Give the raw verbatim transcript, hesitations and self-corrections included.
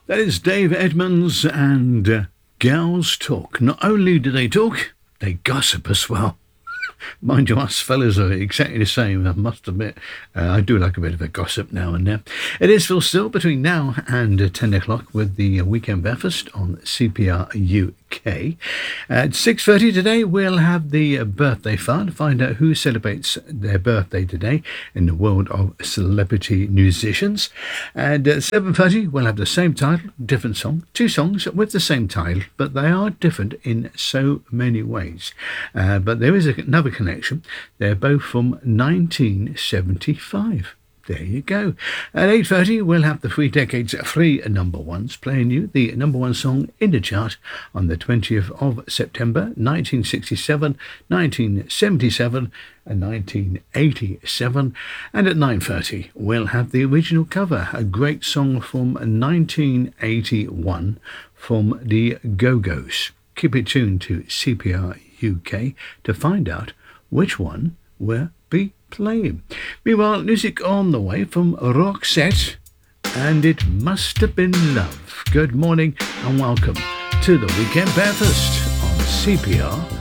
That is Dave Edmunds and uh, Gals Talk. Not only do they talk, they gossip as well. Mind you, us fellas are exactly the same, I must admit. Uh, I do like a bit of a gossip now and then. It is Phil Still between now and uh, ten o'clock with the uh, Weekend Breakfast on C P R U K. At six thirty today, we'll have the uh, birthday fun. Find out who celebrates their birthday today in the world of celebrity musicians. And at seven thirty, we'll have the same title, different song. Two songs with the same title, but they are different in so many ways. Uh, but there is another connection. They're both from nineteen seventy-five. There you go. At eight thirty, we'll have the three decades, three number ones, playing you the number one song in the chart on the twentieth of September, nineteen sixty-seven, nineteen seventy-seven, and nineteen eighty-seven. And at nine thirty, we'll have the original cover, a great song from nineteen eighty-one from the Go-Go's. Keep it tuned to C P R U K to find out which one we'll be playing. Meanwhile, music on the way from Roxette, and It Must Have Been Love. Good morning and welcome to the Weekend Breakfast on C P R